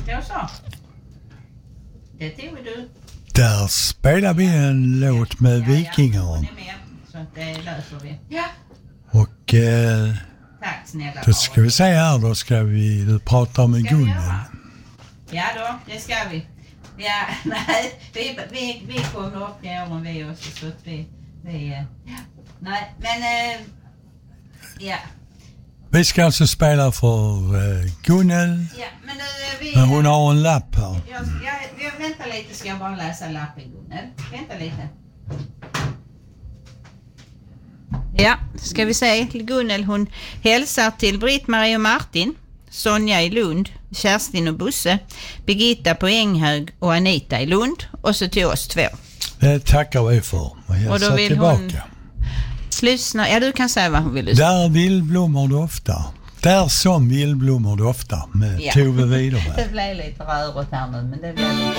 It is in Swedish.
Då så. Det tog du. Där spelar vi en låt med Vikingar. Hon är med, så att det löser vi. Ja. Och Tack snälla. då ska vi se här, då ska du prata om Gunnel. Ja då, det ska vi. Ja, nej, vi kommer upp i åren vi också, så att vi nej, men ja. Vi ska alltså spela för Gunnel. Ja, men Men hon har en lapp här. Jag väntar lite, ska jag bara läsa lappen, Gunnel. Vänta lite. Ja, ska vi se. Gunnel, hon hälsar till Britt-Marie och Martin, Sonja i Lund, Kerstin och Busse, Birgitta på Änghög och Anita i Lund, och så till oss 2. Det tackar vi för. Och då vill tillbaka. hon lyssna. Ja, du kan säga vad hon vill lyssna. Där vildblommor doftar. Där som vildblommor doftar med Tove Widerberg. Det blev lite rörigt här nu, men det blev